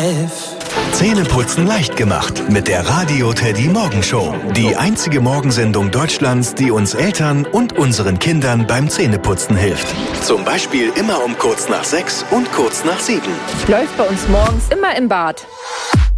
life. Zähneputzen leicht gemacht mit der Radio Teddy Morgenshow. Die einzige Morgensendung Deutschlands, die uns Eltern und unseren Kindern beim Zähneputzen hilft. Zum Beispiel immer um kurz nach 6 und kurz nach 7. Läuft bei uns morgens immer im Bad.